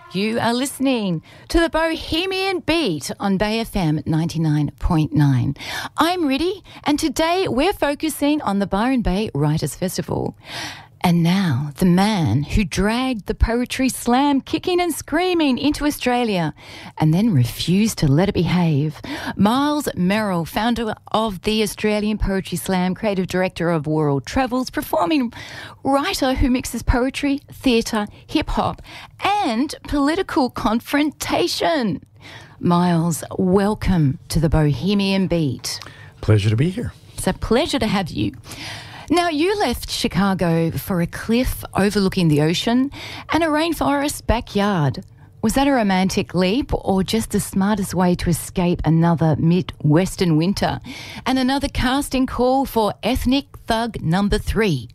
You are listening to the Bohemian Beat on Bay FM 99.9. I'm Riddy, and today we're focusing on the Byron Bay Writers' Festival. And now, the man who dragged the Poetry Slam kicking and screaming into Australia and then refused to let it behave. Miles Merrill, founder of the Australian Poetry Slam, creative director of World Travels, performing writer who mixes poetry, theatre, hip-hop and political confrontation. Miles, welcome to the Bohemian Beat. Pleasure to be here. It's a pleasure to have you. Now, you left Chicago for a cliff overlooking the ocean and a rainforest backyard. Was that a romantic leap or just the smartest way to escape another Midwestern winter and another casting call for Ethnic Thug number 3?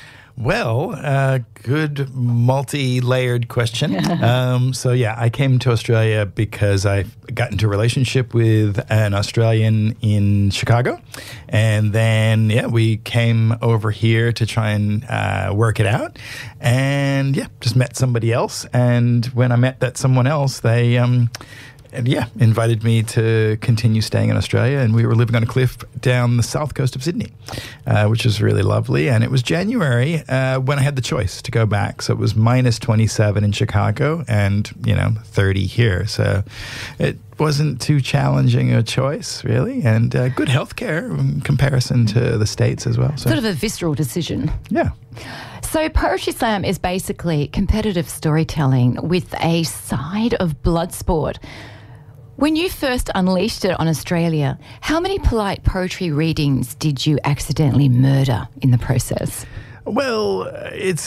Well, good multi-layered question. I came to Australia because I got into a relationship with an Australian in Chicago. And then, we came over here to try and work it out. And, just met somebody else. And when I met that someone else, they... invited me to continue staying in Australia, and we were living on a cliff down the south coast of Sydney, which was really lovely. And it was January when I had the choice to go back. So it was minus 27 in Chicago and, 30 here. So it wasn't too challenging a choice, really, and good healthcare in comparison to the States as well. So. Sort of a visceral decision. Yeah. So Poetry Slam is basically competitive storytelling with a side of blood sport. When you first unleashed it on Australia, how many polite poetry readings did you accidentally murder in the process? Well, it's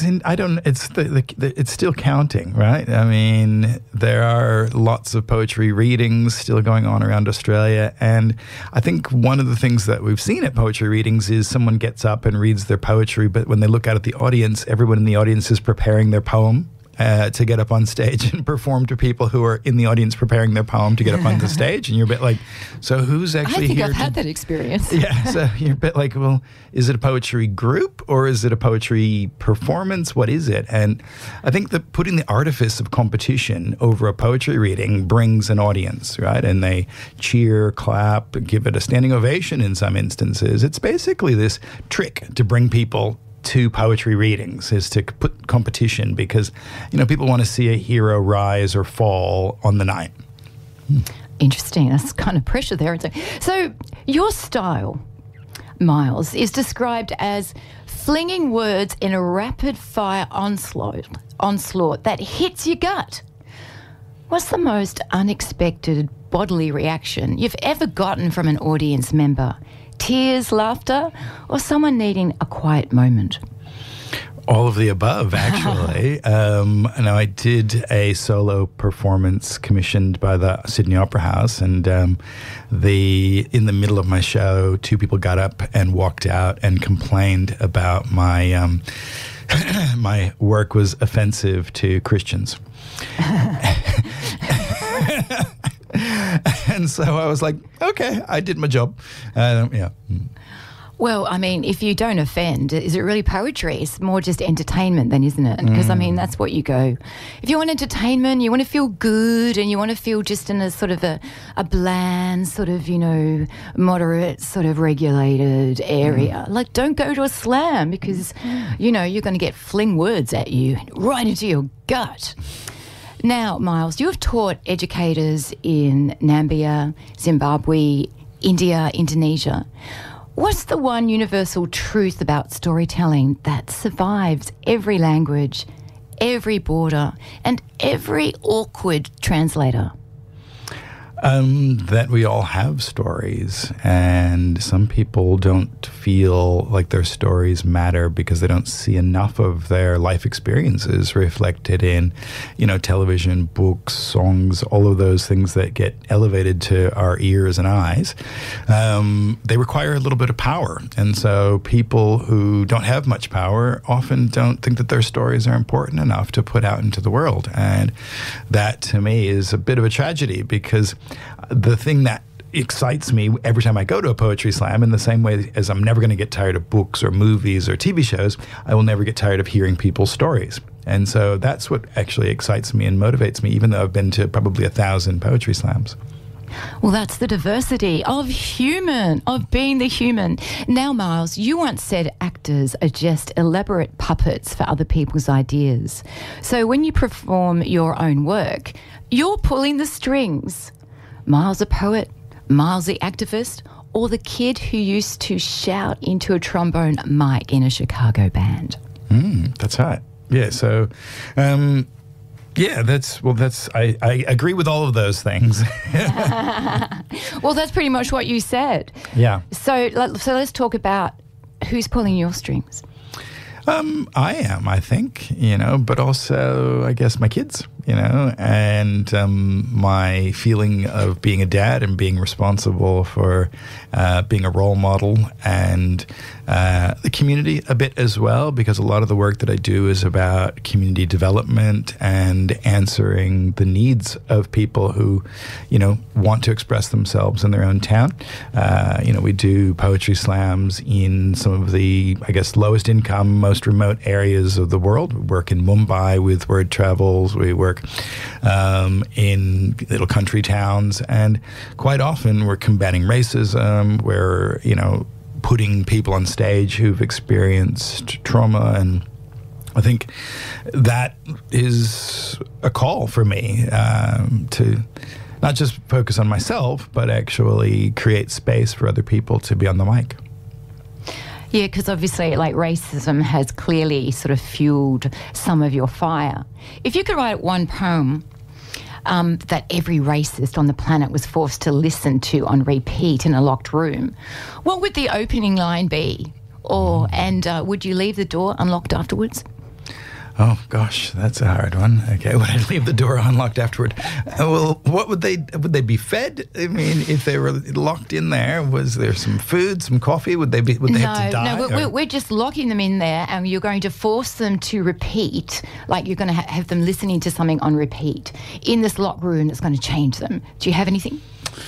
still counting, right? I mean, there are lots of poetry readings still going on around Australia. And I think one of the things that we've seen at poetry readings is someone gets up and reads their poetry, but when they look out at the audience, everyone in the audience is preparing their poem. To get up on stage and perform to people who are in the audience preparing their poem to get up on the stage. And you're a bit like, so who's actually here? I think I've had that experience. Yeah, so you're a bit like, well, is it a poetry group or is it a poetry performance? What is it? And I think that putting the artifice of competition over a poetry reading brings an audience, right? And they cheer, clap, give it a standing ovation in some instances. It's basically this trick to bring people to poetry readings, is to put competition because, people want to see a hero rise or fall on the night. Interesting. That's kind of pressure there. So your style, Miles, is described as flinging words in a rapid-fire onslaught that hits your gut. What's the most unexpected bodily reaction you've ever gotten from an audience member? Tears, laughter, or someone needing a quiet moment? All of the above, actually. And I did a solo performance commissioned by the Sydney Opera House, and in the middle of my show, 2 people got up and walked out and complained about my my work was offensive to Christians. And so I was like, okay, I did my job. Well, I mean, if you don't offend, is it really poetry? It's more just entertainment then, isn't it? Because, that's what you go. If you want entertainment, you want to feel good and you want to feel just in a sort of a bland, sort of, moderate, sort of regulated area. Like, don't go to a slam because, you're going to get fling words at you right into your gut. Now, Miles, you have taught educators in Namibia, Zimbabwe, India, Indonesia. What's the one universal truth about storytelling that survives every language, every border, and every awkward translator? That we all have stories, and some people don't feel like their stories matter because they don't see enough of their life experiences reflected in, television, books, songs, all of those things that get elevated to our ears and eyes. They require a little bit of power, and so people who don't have much power often don't think that their stories are important enough to put out into the world, and that to me is a bit of a tragedy because the thing that excites me every time I go to a poetry slam, in the same way as I'm never going to get tired of books or movies or TV shows, I will never get tired of hearing people's stories. And so that's what actually excites me and motivates me, even though I've been to probably 1,000 poetry slams. Well, that's the diversity of being the human. Now, Miles, you once said actors are just elaborate puppets for other people's ideas. So when you perform your own work, you're pulling the strings. Miles a poet, Miles the activist, or the kid who used to shout into a trombone mic in a Chicago band? That's right. Yeah, so... I agree with all of those things. Well, that's pretty much what you said. Yeah. So let's talk about who's pulling your strings. I am, I think, but also, I guess, my kids, and my feeling of being a dad and being responsible for being a role model, and the community a bit as well, because a lot of the work that I do is about community development and answering the needs of people who, want to express themselves in their own town. We do poetry slams in some of the, I guess, lowest income, most remote areas of the world. We work in Mumbai with Word Travels. We work in little country towns, and quite often we're combating racism. We're, putting people on stage who've experienced trauma, and I think that is a call for me to not just focus on myself, but actually create space for other people to be on the mic. Yeah, because obviously, racism has clearly sort of fueled some of your fire. If you could write one poem that every racist on the planet was forced to listen to on repeat in a locked room, what would the opening line be? Would you leave the door unlocked afterwards? Oh, gosh, that's a hard one. Okay, would I leave the door unlocked afterward? Well, would they be fed? I mean, if they were locked in there, was there some food, some coffee? Would they have to die? No, we're just locking them in there, and you're going to force them to repeat, you're going to have them listening to something on repeat in this locked room that's going to change them. Do you have anything?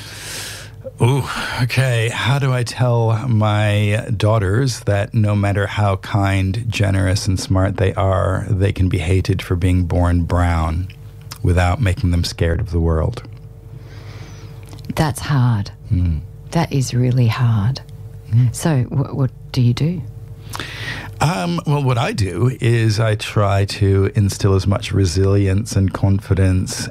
Oh, okay. How do I tell my daughters that no matter how kind, generous, and smart they are, they can be hated for being born brown without making them scared of the world? That's hard. That is really hard. So what do you do? Well, what I do is I try to instill as much resilience and confidence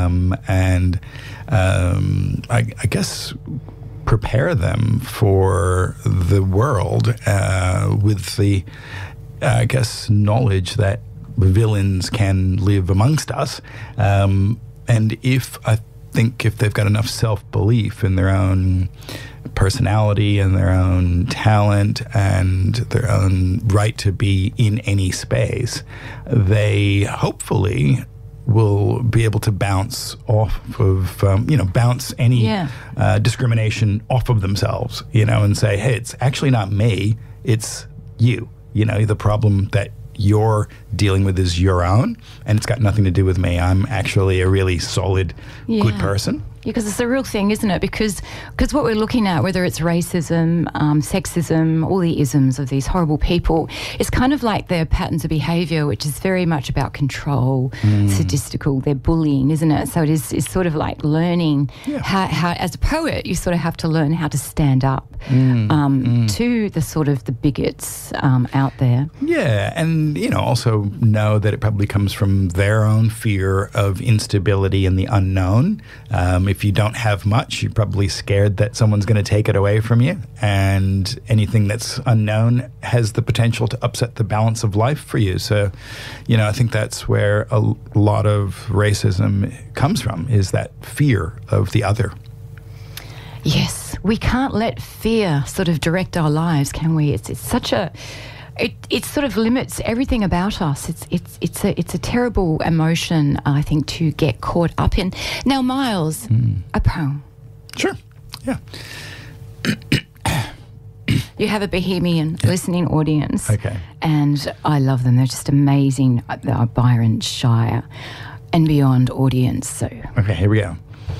I guess prepare them for the world with the, knowledge that villains can live amongst us. And if they've got enough self-belief in their own personality and their own talent and their own right to be in any space, they hopefully will be able to bounce off of, bounce any discrimination off of themselves, and say, hey, it's actually not me, it's you. The problem that you're dealing with is your own, and it's got nothing to do with me. I'm actually a really solid, good person. Because it's a real thing, isn't it? Because what we're looking at, whether it's racism, sexism, all the isms of these horrible people, it's kind of like their patterns of behaviour, which is very much about control, sadistical, they're bullying, isn't it? So it's sort of like learning how, as a poet, you sort of have to learn how to stand up to the sort of the bigots out there. Yeah, and, also know that it probably comes from their own fear of instability and the unknown. If you don't have much, you're probably scared that someone's going to take it away from you. And anything that's unknown has the potential to upset the balance of life for you. So, I think that's where a lot of racism comes from, is that fear of the other. Yes, we can't let fear sort of direct our lives, can we? It's such a... It sort of limits everything about us. It's a terrible emotion, I think, to get caught up in. Now, Miles, a poem. Sure. Yeah. You have a Bohemian listening audience. Okay. And I love them. They're just amazing. Byron Shire and beyond audience. So. Okay, here we go.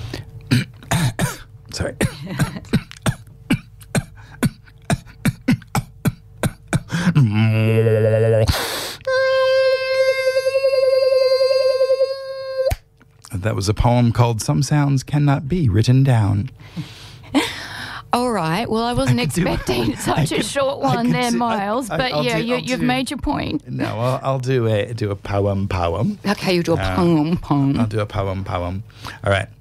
Sorry. That was a poem called Some Sounds Cannot Be Written Down. All right. Well, I wasn't expecting such a short one there, Miles. But you've made your point. No, I'll do a poem. Okay, you do a poem. I'll do a poem. All right.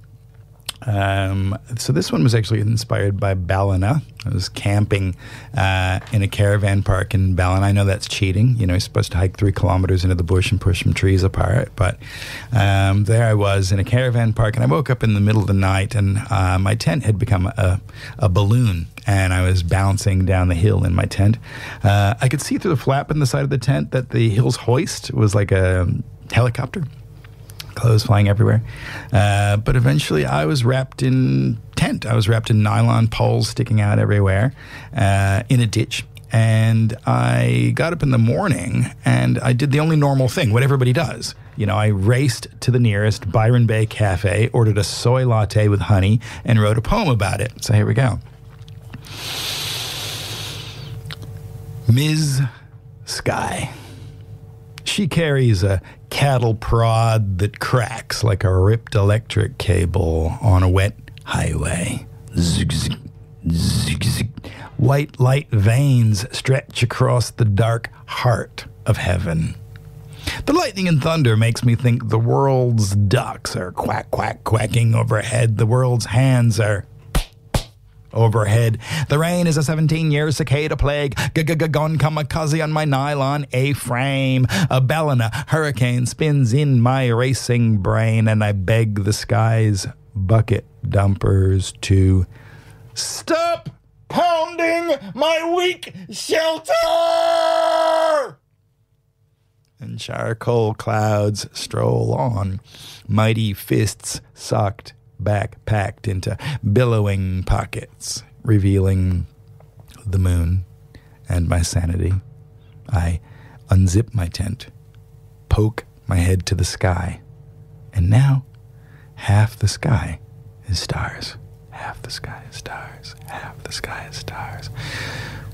So this one was actually inspired by Ballina. I was camping in a caravan park in Ballina. I know that's cheating. You know, you're supposed to hike 3 kilometers into the bush and push some trees apart. But there I was in a caravan park, and I woke up in the middle of the night, and my tent had become a balloon, and I was bouncing down the hill in my tent. I could see through the flap in the side of the tent that the hill's hoist was like a helicopter. Clothes flying everywhere. But eventually I was wrapped in tent. I was wrapped in nylon poles sticking out everywhere in a ditch. And I got up in the morning and I did the only normal thing, what everybody does. You know, I raced to the nearest Byron Bay Cafe, ordered a soy latte with honey, and wrote a poem about it. So here we go. Ms. Sky. She carries a cattle prod that cracks like a ripped electric cable on a wet highway. Zig, zig, zig, zig. White light veins stretch across the dark heart of heaven. The lightning and thunder makes me think the world's ducks are quack, quack, quacking overhead. The world's hands are overhead. The rain is a 17-year cicada plague. Gone kamikaze on my nylon A-frame. A Ballina hurricane spins in my racing brain, and I beg the sky's bucket dumpers to stop pounding my weak shelter! And charcoal clouds stroll on, mighty fists socked back packed into billowing pockets, revealing the moon and my sanity. I unzip my tent, poke my head to the sky, and now half the sky is stars. Half the sky is stars. Half the sky is stars.